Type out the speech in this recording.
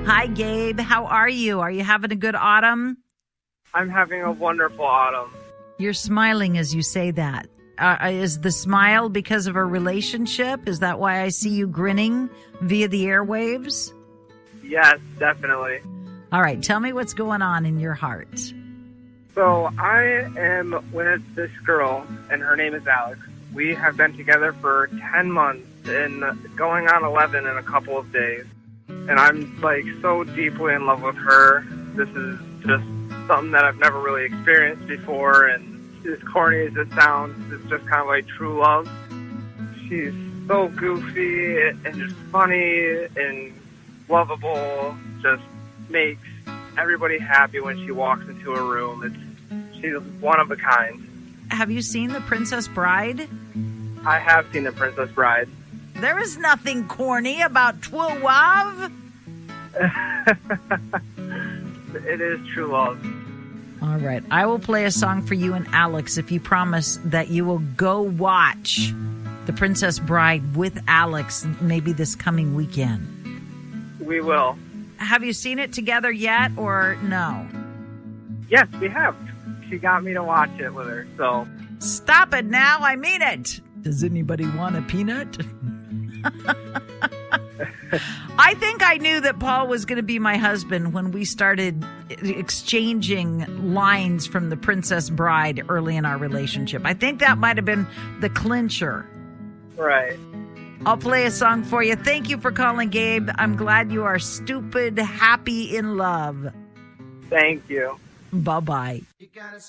Hi, Gabe. How are you? Are you having a good autumn? I'm having a wonderful autumn. You're smiling as you say that. Is the smile because of a relationship? Is that why I see you grinning via the airwaves? Yes, definitely. All right. Tell me what's going on in your heart. So I am with this girl, and her name is Alex. We have been together for 10 months and going on 11 in a couple of days. And I'm like so deeply in love with her. This is just something that I've never really experienced before. And as corny as it sounds, it's just kind of like true love. She's so goofy and just funny and lovable. Just makes everybody happy when she walks into a room. She's one of a kind. Have you seen The Princess Bride? I have seen The Princess Bride. There is nothing corny about true love. It is true love. All right. I will play a song for you and Alex if you promise that you will go watch The Princess Bride with Alex maybe this coming weekend. We will. Have you seen it together yet or no? Yes, we have. She got me to watch it with her, so. Stop it now. I mean it. Does anybody want a peanut? I think I knew that Paul was going to be my husband when we started exchanging lines from The Princess Bride early in our relationship. I think that might have been the clincher. Right. I'll play a song for you. Thank you for calling, Gabe. I'm glad you are stupid, happy, in love. Thank you. Bye-bye.